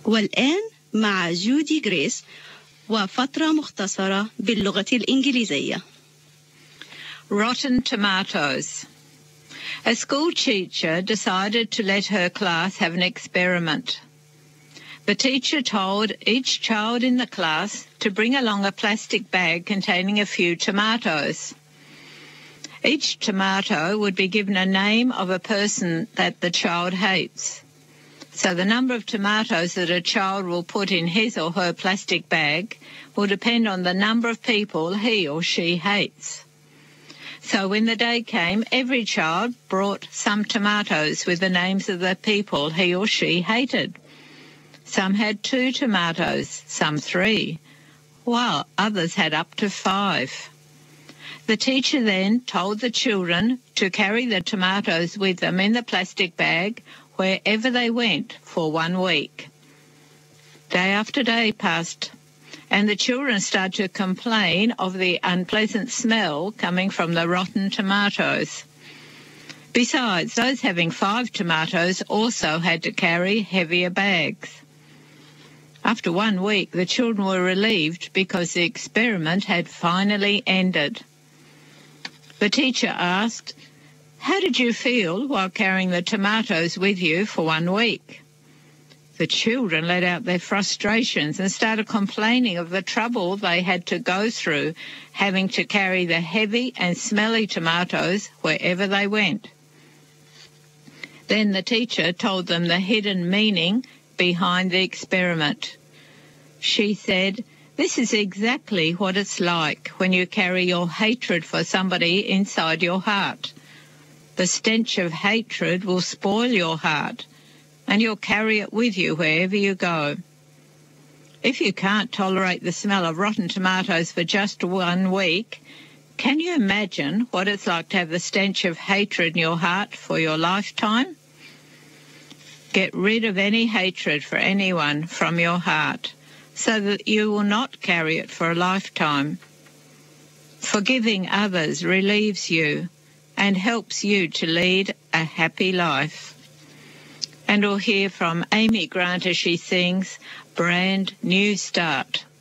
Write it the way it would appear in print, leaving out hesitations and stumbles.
والآن مع جودي غريس وفترة مختصرة باللغة الإنجليزية. Rotten tomatoes. A school teacher decided to let her class have an experiment. The teacher told each child in the class to bring along a plastic bag containing a few tomatoes. Each tomato would be given a name of a person that the child hates. So the number of tomatoes that a child will put in his or her plastic bag will depend on the number of people he or she hates. So when the day came, every child brought some tomatoes with the names of the people he or she hated. Some had 2 tomatoes, some 3, while others had up to 5. The teacher then told the children to carry the tomatoes with them in the plastic bag wherever they went for 1 week. Day after day passed, and the children started to complain of the unpleasant smell coming from the rotten tomatoes. Besides, those having 5 tomatoes also had to carry heavier bags. After 1 week, the children were relieved because the experiment had finally ended. The teacher asked, "How did you feel while carrying the tomatoes with you for 1 week?" The children let out their frustrations and started complaining of the trouble they had to go through having to carry the heavy and smelly tomatoes wherever they went. Then the teacher told them the hidden meaning behind the experiment. She said, "This is exactly what it's like when you carry your hatred for somebody inside your heart. The stench of hatred will spoil your heart, and you'll carry it with you wherever you go. If you can't tolerate the smell of rotten tomatoes for just 1 week, can you imagine what it's like to have the stench of hatred in your heart for your lifetime? Get rid of any hatred for anyone from your heart, so that you will not carry it for a lifetime. Forgiving others relieves you and helps you to lead a happy life." And we'll hear from Amy Grant as she sings Brand New Start.